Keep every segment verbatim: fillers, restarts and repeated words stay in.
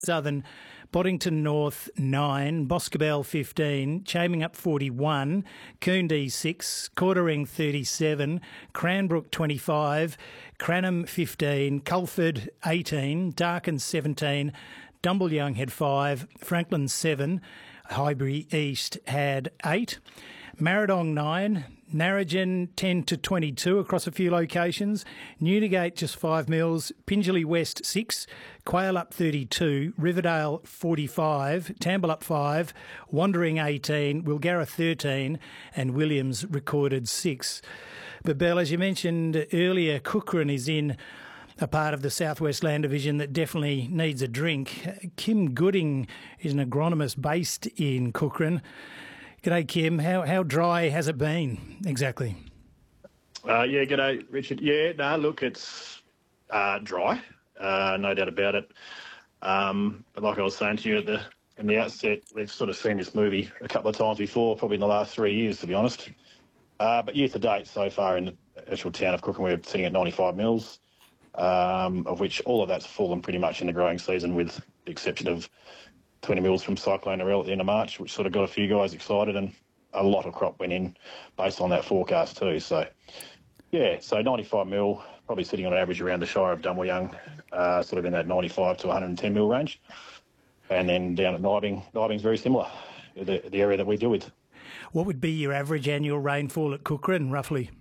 Southern, Boddington North nine, Boscobel fifteen, Chaming Up forty-one, Coondee six, Quartering thirty-seven, Cranbrook twenty-five, Cranham fifteen, Culford eighteen, Darkin seventeen, Dumbleyoung had five, Franklin seven, Highbury East had eight, Marradong nine, Narrogin ten to twenty-two across a few locations, Newdigate just five mils, Pingelly West six, Quail up thirty-two, Riverdale forty-five, Tamble up five, Wandering eighteen, Wilgarra thirteen and Williams recorded six. But Belle, as you mentioned earlier, Cookhran is in a part of the South West Land Division that definitely needs a drink. Kim Gooding is an agronomist based in Cookhran. G'day, Kim. How how dry has it been exactly? Uh, yeah, g'day, Richard. Yeah, no, look, it's uh, dry, uh, no doubt about it. Um, but like I was saying to you at the in the outset, we've sort of seen this movie a couple of times before, probably in the last three years, to be honest. Uh, but year to date, so far in the actual town of Cookhran, we're sitting at ninety-five mils, um, of which all of that's fallen pretty much in the growing season, with the exception of twenty mils from Cyclone Narelle at the end of March, which sort of got a few guys excited, and a lot of crop went in based on that forecast too. So, yeah, so ninety-five mil, probably sitting on average around the Shire of Dumbleyoung, uh, sort of in that ninety-five to one hundred ten mil range. And then down at Nibing, Nibing's very similar, the, the area that we deal with. What would be your average annual rainfall at Cookhran, roughly?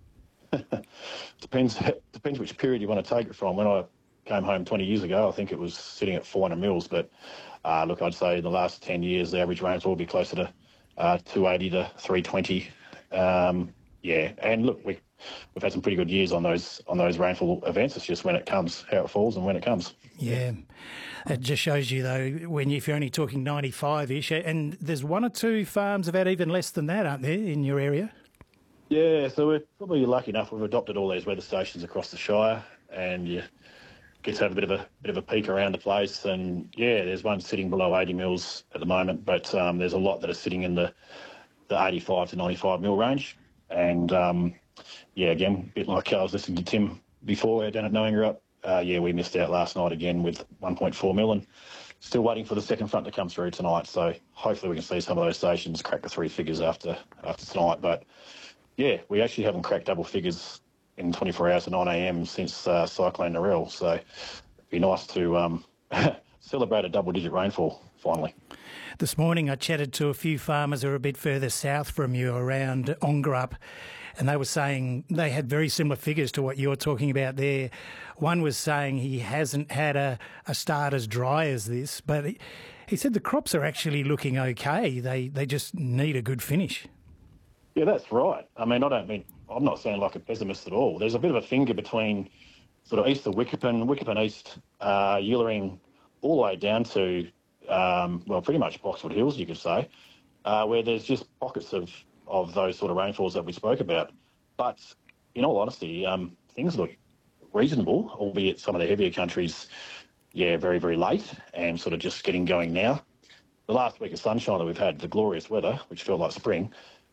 depends depends which period you want to take it from. When I came home twenty years ago, I think it was sitting at four hundred mils, but Uh, look, I'd say in the last ten years, the average rainfall will be closer to uh, two eighty to three twenty. Um, yeah, and look, we, we've had some pretty good years on those on those rainfall events. It's just when it comes, how it falls and when it comes. Yeah, it just shows you, though, when you, if you're only talking ninety-five-ish, and there's one or two farms have had even less than that, aren't there, in your area? Yeah, so we're probably lucky enough. We've adopted all these weather stations across the Shire, and you get to have a bit of a bit of a peek around the place. And yeah, there's one sitting below eighty mils at the moment, but um, there's a lot that are sitting in the the eighty-five to ninety-five mil range. And um, yeah, again, a bit like I was listening to Tim before down at Knowingerup. Uh, yeah, we missed out last night again with one point four mil, and still waiting for the second front to come through tonight. So hopefully we can see some of those stations crack the three figures after after tonight. But yeah, we actually haven't cracked double figures in twenty-four hours to nine a m since uh, Cyclone Narelle. So it'd be nice to um, celebrate a double-digit rainfall finally. This morning I chatted to a few farmers who are a bit further south from you around Ongerup, and they were saying they had very similar figures to what you're talking about there. One was saying he hasn't had a, a start as dry as this, but he, he said the crops are actually looking okay. They, they just need a good finish. Yeah, that's right. I mean, I don't mean, I'm not sounding like a pessimist at all. There's a bit of a finger between sort of east of Wickerpen, Wickerpen East, uh, Ullering, all the way down to, um, well, pretty much Boxwood Hills, you could say, uh, where there's just pockets of, of those sort of rainfalls that we spoke about. But in all honesty, um, things look reasonable, albeit some of the heavier countries, yeah, very, very late and sort of just getting going now. The last week of sunshine that we've had, the glorious weather, which felt like spring,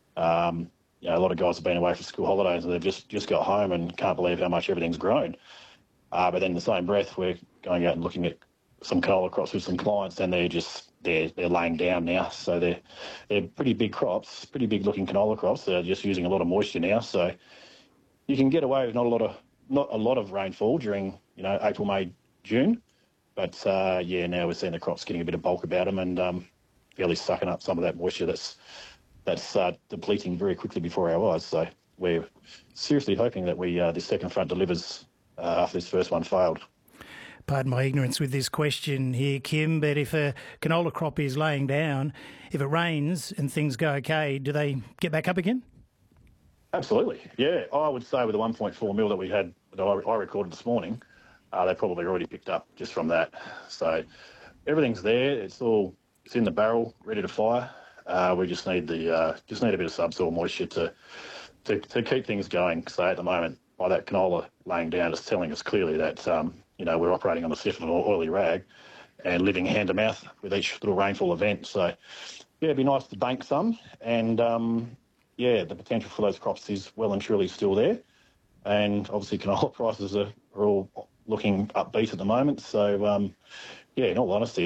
um, you know, a lot of guys have been away for school holidays and they've just, just got home and can't believe how much everything's grown. Uh, but then in the same breath, we're going out and looking at some canola crops with some clients, and they're just, they're, they're laying down now. So they're, they're pretty big crops, pretty big looking canola crops. They're just using a lot of moisture now. So you can get away with not a lot of, not a lot of rainfall during, you know, April, May, June. But uh, yeah, now we're seeing the crops getting a bit of bulk about them and um, fairly sucking up some of that moisture that's, that's uh, depleting very quickly before our eyes. So we're seriously hoping that we uh, this second front delivers uh, after this first one failed. Pardon my ignorance with this question here, Kim, but if a canola crop is laying down, if it rains and things go okay, do they get back up again? Absolutely, yeah. I would say with the one point four mil that we had, that I, I recorded this morning, uh, they probably already picked up just from that. So everything's there. It's all it's in the barrel, ready to fire. Uh, we just need the uh, just need a bit of subsoil moisture to, to to keep things going. So at the moment, by that canola laying down, it's telling us clearly that um, you know we're operating on the stiff of an oily rag, and living hand to mouth with each little rainfall event. So yeah, it'd be nice to bank some, and um, yeah, the potential for those crops is well and truly still there. And obviously, canola prices are, are all looking upbeat at the moment. So um, yeah, in all honesty,